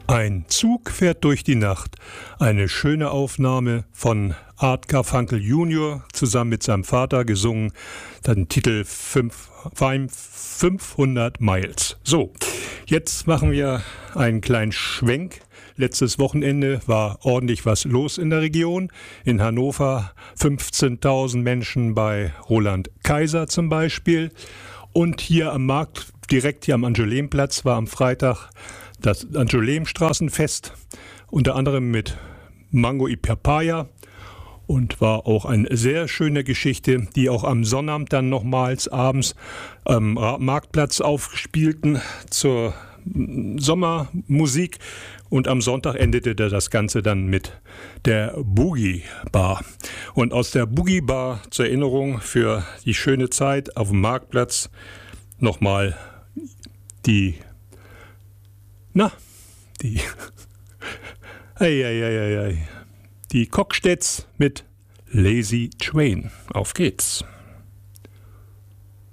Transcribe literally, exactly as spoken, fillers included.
Ein Zug fährt durch die Nacht. Eine schöne Aufnahme von Art Garfunkel Junior zusammen mit seinem Vater gesungen. Dann Titel fünfhundert Miles. So, jetzt machen wir einen kleinen Schwenk. Letztes Wochenende war ordentlich was los in der Region. In Hannover fünfzehntausend Menschen bei Roland Kaiser zum Beispiel. Und hier am Markt, direkt hier am Angoulême-Platz, war am Freitag das Angoulême-Straßenfest, unter anderem mit Mango y Papaya, und war auch eine sehr schöne Geschichte, die auch am Sonnabend dann nochmals abends am Marktplatz aufspielten zur Sommermusik, und am Sonntag endete das Ganze dann mit der Boogie Bar. Und aus der Boogie Bar zur Erinnerung für die schöne Zeit auf dem Marktplatz nochmal die Na, die ei, ei, ei, ei, ei. Die Cockstedts mit Lazy Train. Auf geht's.